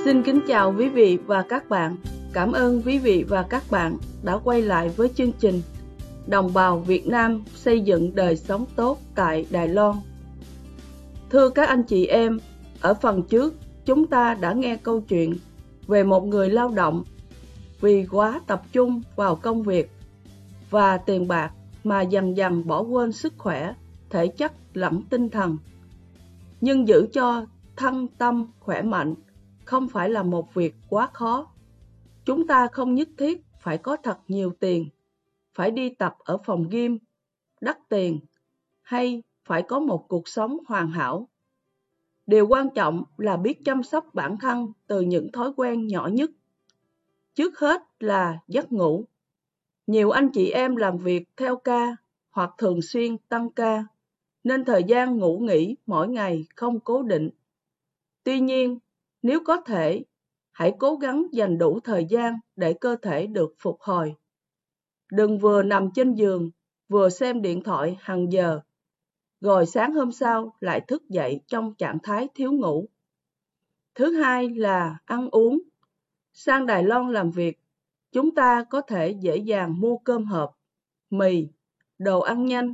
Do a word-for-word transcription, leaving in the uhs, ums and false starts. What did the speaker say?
Xin kính chào quý vị và các bạn. Cảm ơn quý vị và các bạn đã quay lại với chương trình Đồng bào Việt Nam xây dựng đời sống tốt tại Đài Loan. Thưa các anh chị em, ở phần trước chúng ta đã nghe câu chuyện về một người lao động vì quá tập trung vào công việc và tiền bạc mà dần dần bỏ quên sức khỏe, thể chất lẫn tinh thần. Nhưng giữ cho thân tâm khỏe mạnh không phải là một việc quá khó. Chúng ta không nhất thiết phải có thật nhiều tiền, phải đi tập ở phòng gym, đắt tiền, hay phải có một cuộc sống hoàn hảo. Điều quan trọng là biết chăm sóc bản thân từ những thói quen nhỏ nhất. Trước hết là giấc ngủ. Nhiều anh chị em làm việc theo ca hoặc thường xuyên tăng ca, nên thời gian ngủ nghỉ mỗi ngày không cố định. Tuy nhiên, nếu có thể, hãy cố gắng dành đủ thời gian để cơ thể được phục hồi. Đừng vừa nằm trên giường, vừa xem điện thoại hàng giờ, rồi sáng hôm sau lại thức dậy trong trạng thái thiếu ngủ. Thứ hai là ăn uống. Sang Đài Loan làm việc, chúng ta có thể dễ dàng mua cơm hộp, mì, đồ ăn nhanh